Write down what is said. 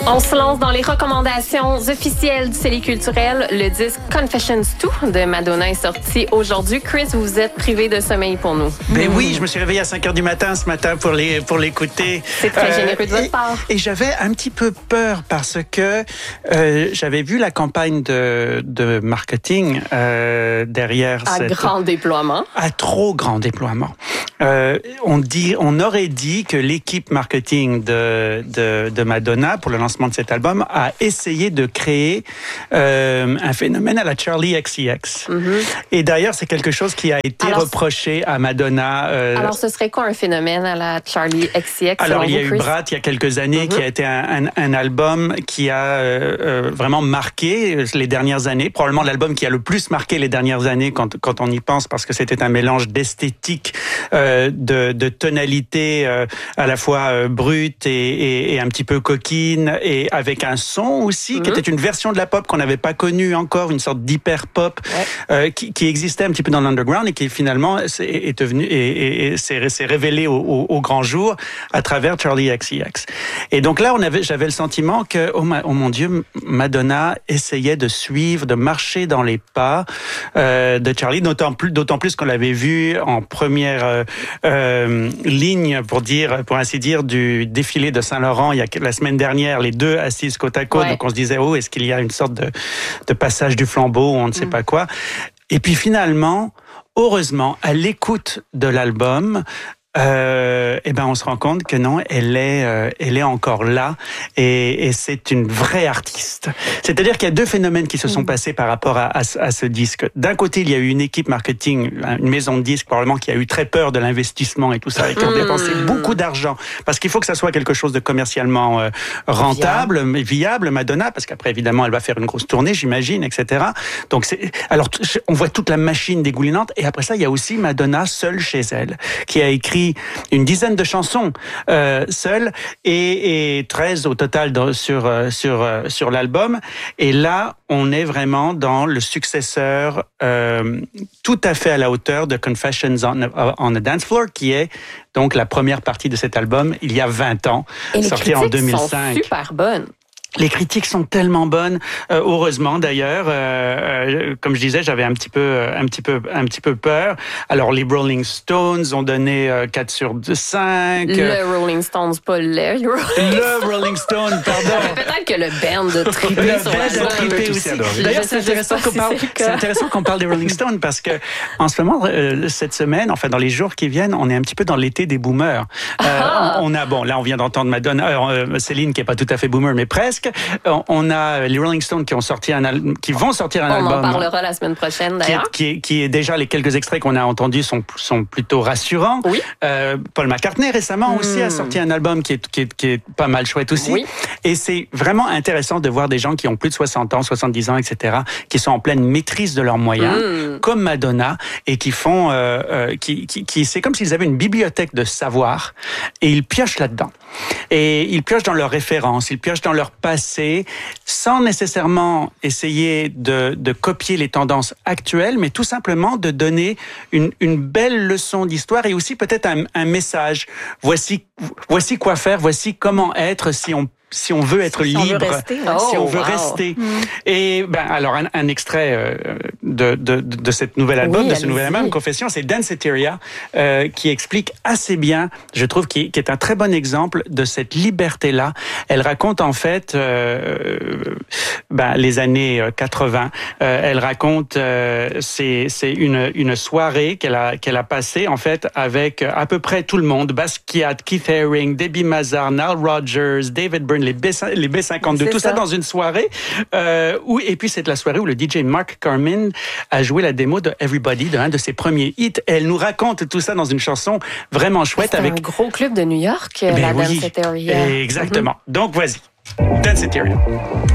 On se lance dans les recommandations officielles du CELI culturel. Le disque Confessions 2 de Madonna est sorti aujourd'hui. Chris, vous vous êtes privé de sommeil pour nous. Ben oui, je me suis réveillé à 5h du matin ce matin pour l'écouter. C'est très généreux de votre part. Et j'avais un petit peu peur parce que j'avais vu la campagne de marketing derrière grand déploiement. À trop grand déploiement. On aurait dit que l'équipe marketing de Madonna pour le lancement de cet album a essayé de créer un phénomène à la Charli XCX. Mm-hmm. Et d'ailleurs, c'est quelque chose qui a été reproché à Madonna. Alors, ce serait quoi un phénomène à la Charli XCX? Alors, il y a eu Brat il y a quelques années, qui a été un album qui a vraiment marqué les dernières années. Probablement l'album qui a le plus marqué les dernières années quand on y pense, parce que c'était un mélange d'esthétique, de tonalité à la fois brute et un petit peu coquine, et avec un son aussi qui était une version de la pop qu'on n'avait pas connue encore, une sorte d'hyper pop qui existait un petit peu dans l'underground et qui finalement est devenu et s'est révélé au grand jour à travers Charli XCX. Et donc là, j'avais le sentiment que oh mon Dieu, Madonna essayait de suivre, de marcher dans les pas de Charli, d'autant plus qu'on l'avait vu en première ligne, pour ainsi dire, du défilé de Saint-Laurent il y a la semaine dernière, les deux assises côte à côte. Donc on se disait, est-ce qu'il y a une sorte de passage du flambeau, on ne sait pas quoi. Et puis finalement, heureusement, à l'écoute de l'album, on se rend compte que non, elle est encore là et c'est une vraie artiste. C'est-à-dire qu'il y a deux phénomènes qui se sont passés par rapport à ce disque. D'un côté, il y a eu une équipe marketing, une maison de disques probablement qui a eu très peur de l'investissement et tout ça, et qui ont dépensé beaucoup d'argent parce qu'il faut que ça soit quelque chose de commercialement rentable, viable, Madonna, parce qu'après évidemment elle va faire une grosse tournée, j'imagine, etc. Donc alors on voit toute la machine dégoulinante, et après ça il y a aussi Madonna seule chez elle, qui a écrit une dizaine de chansons seule et 13 au total sur l'album. Et là, on est vraiment dans le successeur tout à fait à la hauteur de Confessions on the Dance Floor, qui est donc la première partie de cet album il y a 20 ans, sorti en 2005. Et les critiques sont super bonnes. Les critiques sont tellement bonnes, heureusement d'ailleurs. Comme je disais, j'avais un petit peu peur. Alors les Rolling Stones ont donné 4 sur 5. Le Rolling Stones, pas le Rolling Stone, pardon. Peut-être que le band a trippé sur l'album aussi. D'ailleurs, c'est intéressant qu'on parle des Rolling Stones parce que en ce moment, cette semaine, enfin dans les jours qui viennent, on est un petit peu dans l'été des boomers. Là on vient d'entendre Madonna, Céline qui est pas tout à fait boomer mais presque. On a les Rolling Stones qui vont sortir un album. On en parlera la semaine prochaine d'ailleurs. Qui est déjà, les quelques extraits qu'on a entendus sont plutôt rassurants. Oui. Paul McCartney récemment aussi a sorti un album qui est pas mal chouette aussi. Oui. Et c'est vraiment intéressant de voir des gens qui ont plus de 60 ans, 70 ans, etc., qui sont en pleine maîtrise de leurs moyens, comme Madonna, et qui font, c'est comme s'ils avaient une bibliothèque de savoir, et ils piochent là-dedans. Et ils piochent dans leurs références, ils piochent dans leur passé, sans nécessairement essayer de copier les tendances actuelles, mais tout simplement de donner une belle leçon d'histoire et aussi peut-être un message. Voici quoi faire, voici comment être si on veut être libre, si on veut rester. Et alors un extrait de cette nouvelle album, de ce nouvel album, Confessions, c'est Danceteria, qui explique assez bien, je trouve, qui est un très bon exemple de cette liberté-là. Elle raconte en fait les années 80. Elle raconte c'est une soirée qu'elle a passée en fait avec à peu près tout le monde, Basquiat, Keith Haring, Debbie Mazar, Nile Rodgers, David Byrne, les B52, tout ça dans une soirée et puis c'est la soirée où le DJ Mark Carman a joué la démo de Everybody, de un de ses premiers hits. Et elle nous raconte tout ça dans une chanson vraiment chouette avec un gros club de New York, la Danceteria. Exactement. Donc vas-y, Danceteria.